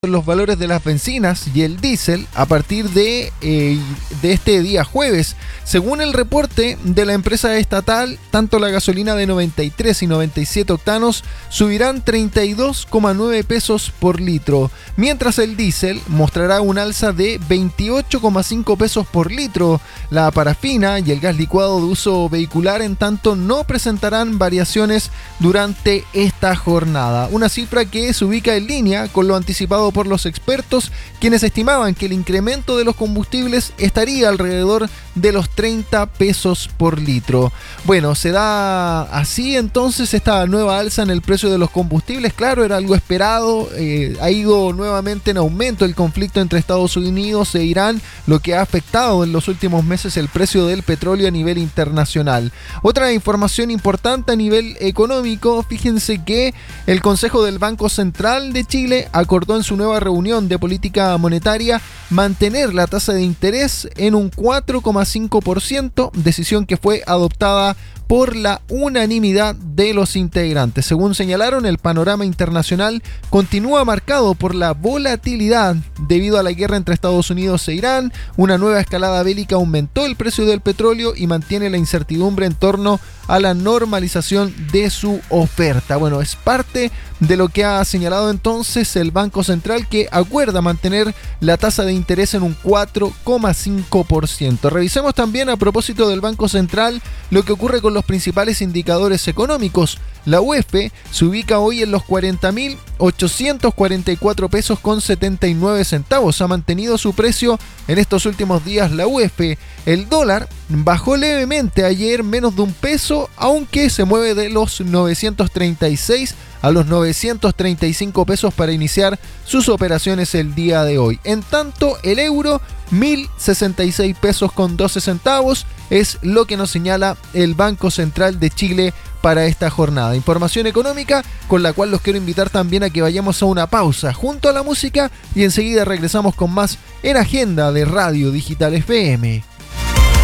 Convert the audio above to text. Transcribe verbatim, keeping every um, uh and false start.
los valores de las bencinas y el diésel a partir de, eh, de este día jueves. Según el reporte de la empresa estatal, tanto la gasolina de noventa y tres y noventa y siete octanos subirán treinta y dos coma nueve pesos por litro, mientras el diésel mostrará un alza de veintiocho coma cinco pesos por litro. La parafina y el gas licuado de uso vehicular, en tanto, no presentarán variaciones durante esta jornada. Una cifra que se ubica en línea con lo anticipado por los expertos, quienes estimaban que el incremento de los combustibles estaría alrededor de los treinta pesos por litro. Bueno, se da así entonces esta nueva alza en el precio de los combustibles. Claro, era algo esperado. Eh, ha ido nuevamente en aumento el conflicto entre Estados Unidos e Irán, lo que ha afectado en los últimos meses el precio del petróleo a nivel internacional. Otra información importante a nivel económico: fíjense que el Consejo del Banco Central de Chile acordó en su nueva reunión de política monetaria mantener la tasa de interés en un cuatro coma cinco por ciento, decisión que fue adoptada por la unanimidad de los integrantes. Según señalaron, el panorama internacional continúa marcado por la volatilidad debido a la guerra entre Estados Unidos e Irán. Una nueva escalada bélica aumentó el precio del petróleo y mantiene la incertidumbre en torno a la normalización de su oferta. Bueno, es parte de lo que ha señalado entonces el Banco Central, que acuerda mantener la tasa de interés en un cuatro coma cinco por ciento. Revisemos también, a propósito del Banco Central, lo que ocurre con los principales indicadores económicos. La U E F se ubica hoy en los cuarenta mil ochocientos cuarenta y cuatro pesos con setenta y nueve centavos. Ha mantenido su precio en estos últimos días la U E F. El dólar bajó levemente ayer, menos de un peso, aunque se mueve de los novecientos treinta y seis a los novecientos treinta y cinco pesos para iniciar sus operaciones el día de hoy. En tanto, el euro, mil sesenta y seis pesos con doce centavos, es lo que nos señala el Banco Central de Chile para esta jornada. Información económica con la cual los quiero invitar también a que vayamos a una pausa junto a la música y enseguida regresamos con más en Agenda de Radio Digital F M.